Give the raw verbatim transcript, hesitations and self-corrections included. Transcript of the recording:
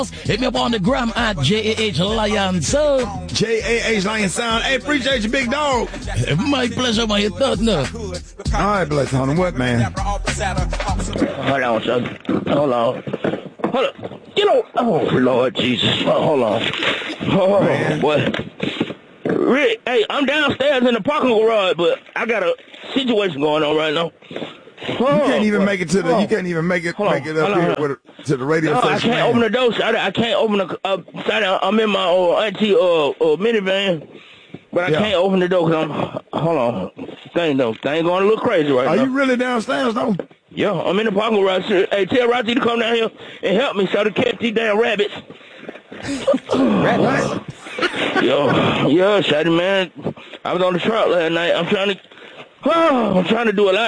Hit me up on the gram at J A H Lion Sound. J A H Lion Sound. Hey, appreciate you, big dog. My pleasure, my thought, no. All right, bless on what, man? Hold on, son. Hold on. Hold on. You know, oh, Lord Jesus. Oh, hold on. Oh, man. Boy. Rick, hey, I'm downstairs in the parking garage, but I got a situation going on right now. You can't even make it to the. You can't even make it make it up here with, to the radio no, station. I can't man. open the door. I, I can't open the. Uh, I'm in my uh, auntie uh, uh, minivan, but I yeah. can't open the door because I'm. Hold on, thing though, thing going a little crazy right Are now. Are you really downstairs though? Yeah, I'm in the parking garage. Hey, tell Rocky to come down here and help me so to catch these damn rabbits. Rabbits. Yo, yeah, Shady man. I was on the truck last night. I'm trying to. Oh, I'm trying to do a lot.